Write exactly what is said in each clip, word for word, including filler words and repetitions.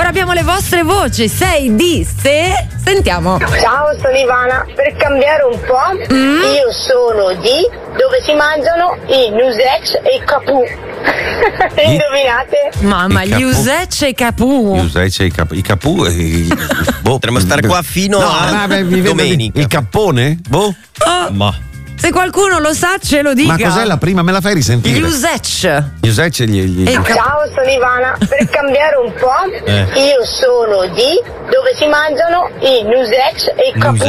Ora abbiamo le vostre voci. sei di se. Sentiamo. Ciao, sono Ivana. Per cambiare un po', mm? io sono di dove si mangiano i Nusec e i Capù. Indovinate? Mamma, gli Usec e i Capù. Gli Usec e i Capù. I Capù e i... boh. Potremmo stare qua fino no, a vabbè, mi domenica. Il cappone? Boh. Oh. Ma se qualcuno lo sa, ce lo dica. Ma cos'è la prima? Me la fai risentire? Gli Usec. Gli Usec e gli... gli... Ciao, sono Ivana. Per cambiare un po', eh. io sono di dove si mangiano i Nusec e i Capù.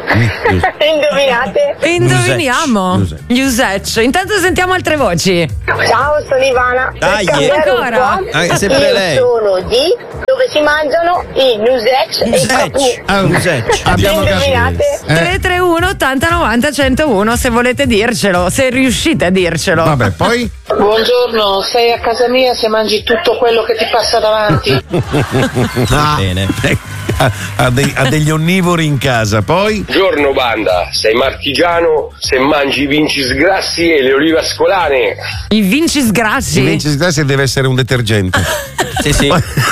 Indovinate? Indoviniamo. Nusec. Gli Usec. Intanto sentiamo altre voci. Ciao, sono Ivana. Dai, per cambiare ancora? un po', Ah, sempre io lei. sono di dove si mangiano i Nusec e i Capù. Ah, abbiamo Indovinate? Eh. tre tre uno ottanta novanta centouno se volete dircelo, se riuscite a dircelo. Vabbè, poi? Buongiorno, sei a casa mia se mangi tutto quello che ti passa davanti. Ah, bene. Ha, ha, dei, ha degli onnivori in casa, poi? Buongiorno banda, sei marchigiano se mangi i vincisgrassi e le olive ascolane. I vincisgrassi? Il vincisgrassi deve essere un detergente. Sì, sì.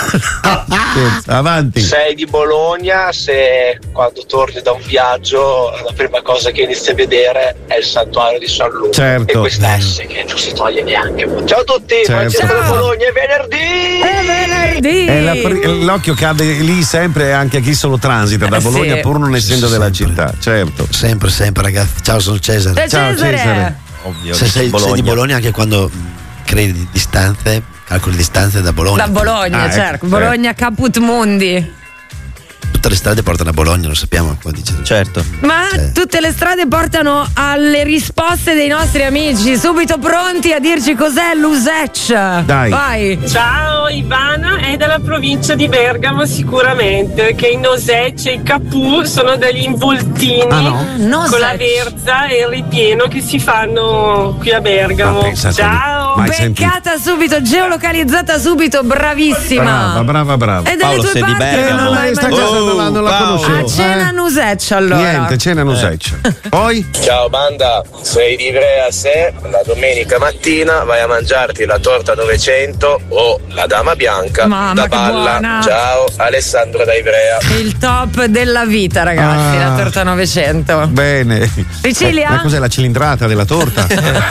Avanti. Sei di Bologna se quando torni da un viaggio la prima cosa che inizi a vedere è il santuario di San Luca. Certo. E questa S che non si toglie neanche. Ciao a tutti, Certo. Francesco da Bologna, è venerdì! È venerdì! E la, l'occhio cade lì sempre anche a chi solo transita da Eh, Bologna sì. pur non essendo Sì, della sempre. città, certo. Sempre, sempre, ragazzi. Ciao, sono Cesare. Ciao, Ciao, Cesare. Cesare. Ovvio, Se sei, Bologna. sei di Bologna anche quando mh, crei distanze, calcoli distanze da Bologna. Da Bologna, Ah, ecco, certo. certo. Bologna Caput Mundi. Tutte le strade portano a Bologna, lo sappiamo. Come dice. Certo. Ma Sì. tutte le strade portano alle risposte dei nostri amici, subito pronti a dirci cos'è l'Usec. Dai. Vai. Ciao, Ivana è della provincia di Bergamo sicuramente, che i Nosec e i Capù sono degli involtini Ah, no? Nosec. con la verza e il ripieno che si fanno qui a Bergamo. Ma pensate, Ciao! mai sentito. Beccata subito, geolocalizzata subito, bravissima. Brava, brava, brava. E dalle Paolo, tue sei di parti Bergamo? non l'hai Questa mangiato. cosa non la, non la Paolo. conoscevo. A cena eh. Nusec allora. Niente, cena Nusec. Poi? Ciao banda, sei di Ivrea se la domenica mattina vai a mangiarti la torta novecento o la dama bianca Mamma, da che Balla. buona. Ciao, Alessandro da Ivrea. Il top della vita, ragazzi, Ah. la torta novecento. Bene. Sicilia? Eh, ma cos'è la cilindrata della torta?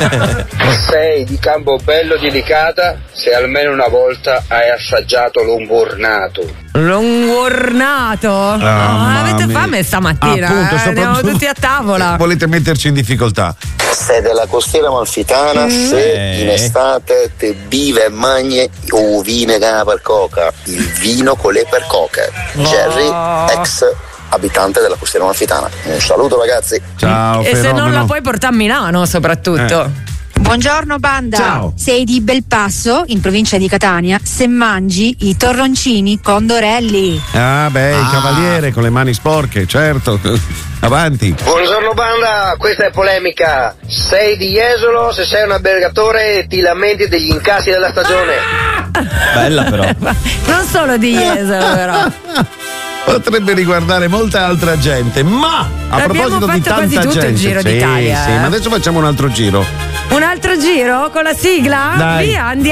Sei di Campobello di Licata se almeno una volta hai assaggiato l'umburnato. Lungornato. Ah, Oh, mamma avete mia. fame stamattina? Appunto, eh? sto Andiamo proprio- tutti a tavola. Volete metterci in difficoltà? Sei della costiera amalfitana se in estate te vive e magni o vine che per coca, il vino con le per coche. Jerry, ex abitante della costiera amalfitana. Un saluto ragazzi. Ciao, E se fenomeno. non la puoi portare a Milano, soprattutto. Buongiorno banda, Ciao. sei di Belpasso, in provincia di Catania, se mangi i torroncini condorelli. Ah, beh, il cavaliere con le mani sporche, certo. Avanti. Buongiorno banda, questa è polemica. Sei di Jesolo se sei un albergatore e ti lamenti degli incassi della stagione. Bella però. Non solo di Jesolo, però. Potrebbe riguardare molta altra gente, ma a Abbiamo proposito di fatto quasi tanta tutto il gente, giro sì, d'Italia, sì, eh. ma adesso facciamo un altro giro. Un altro giro con la sigla? Dai. Via, andiamo.